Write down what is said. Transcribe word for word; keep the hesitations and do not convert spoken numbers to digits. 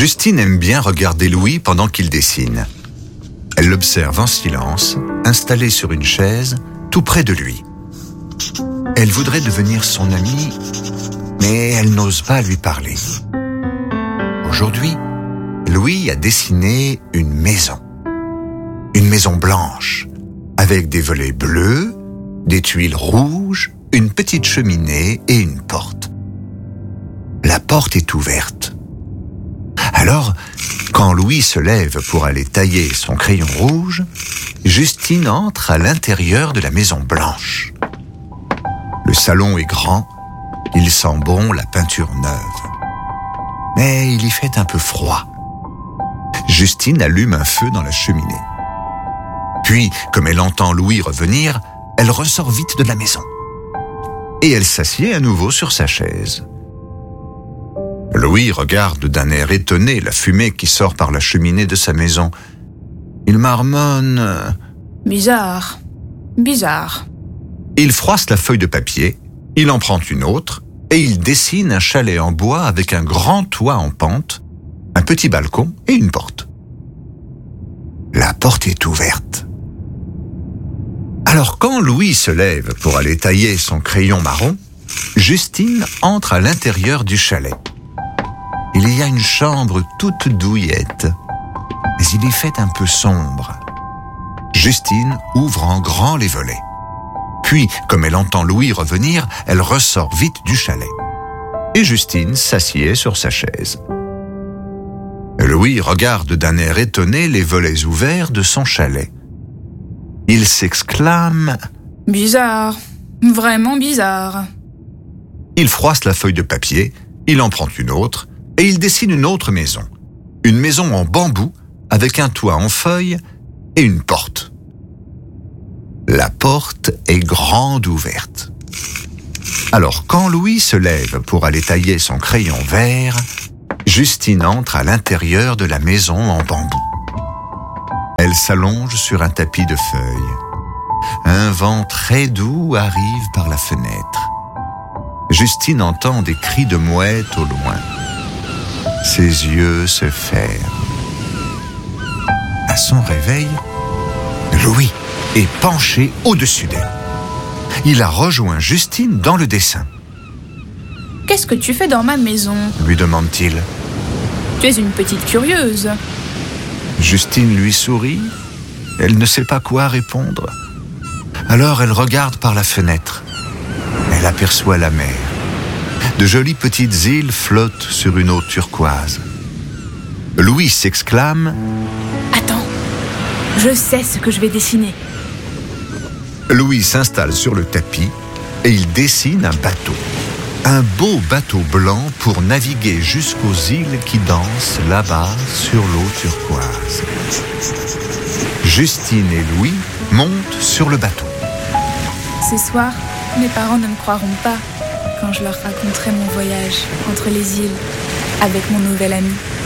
Justine aime bien regarder Louis pendant qu'il dessine. Elle l'observe en silence, installé sur une chaise, tout près de lui. Elle voudrait devenir son amie, mais elle n'ose pas lui parler. Aujourd'hui, Louis a dessiné une maison. Une maison blanche, avec des volets bleus, des tuiles rouges, une petite cheminée et une porte. La porte est ouverte. Alors, quand Louis se lève pour aller tailler son crayon rouge, Justine entre à l'intérieur de la maison blanche. Le salon est grand, il sent bon la peinture neuve. Mais il y fait un peu froid. Justine allume un feu dans la cheminée. Puis, comme elle entend Louis revenir, elle ressort vite de la maison. Et elle s'assied à nouveau sur sa chaise. Louis regarde d'un air étonné la fumée qui sort par la cheminée de sa maison. Il marmonne. Bizarre, bizarre. Il froisse la feuille de papier, il en prend une autre et il dessine un chalet en bois avec un grand toit en pente, un petit balcon et une porte. La porte est ouverte. Alors quand Louis se lève pour aller tailler son crayon marron, Justine entre à l'intérieur du chalet. Il y a une chambre toute douillette, mais il y fait un peu sombre. Justine ouvre en grand les volets. Puis, comme elle entend Louis revenir, elle ressort vite du chalet. Et Justine s'assied sur sa chaise. Louis regarde d'un air étonné les volets ouverts de son chalet. Il s'exclame « Bizarre, vraiment bizarre ». Il froisse la feuille de papier, il en prend une autre, et il dessine une autre maison. Une maison en bambou, avec un toit en feuilles et une porte. La porte est grande ouverte. Alors, quand Louis se lève pour aller tailler son crayon vert, Justine entre à l'intérieur de la maison en bambou. Elle s'allonge sur un tapis de feuilles. Un vent très doux arrive par la fenêtre. Justine entend des cris de mouettes au loin. Ses yeux se ferment. À son réveil, Louis est penché au-dessus d'elle. Il a rejoint Justine dans le dessin. « Qu'est-ce que tu fais dans ma maison ?» lui demande-t-il. « Tu es une petite curieuse. » Justine lui sourit. Elle ne sait pas quoi répondre. Alors elle regarde par la fenêtre. Elle aperçoit la mer. De jolies petites îles flottent sur une eau turquoise. Louis s'exclame « Attends, je sais ce que je vais dessiner. » Louis s'installe sur le tapis et il dessine un bateau. Un beau bateau blanc pour naviguer jusqu'aux îles qui dansent là-bas sur l'eau turquoise. Justine et Louis montent sur le bateau. Ce soir, mes parents ne me croiront pas quand je leur raconterai mon voyage entre les îles avec mon nouvel ami.